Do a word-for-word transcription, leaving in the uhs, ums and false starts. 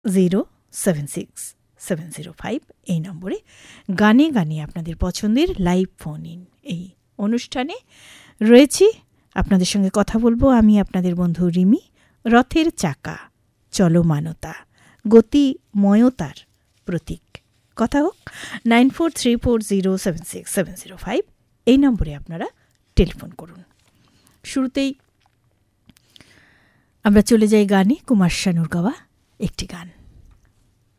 Zero seven six seven zero five এই নম্বরে গানে গানে আপনাদের পছন্দের লাইভ ফোন ইন এই অনুষ্ঠানে রয়েছি। আপনাদের সঙ্গে কথা বলবো আমি আপনাদের বন্ধু রিমি। রথের চাকা চলমানতা গতিময়তার প্রতীক। কথা হোক nine four three four zero seven six seven zero five এই নম্বরে আপনারা টেলিফোন করুন। শুরুতেই আমরা চলে যাই গানে, কুমার শানুর গাওয়া একটি গান।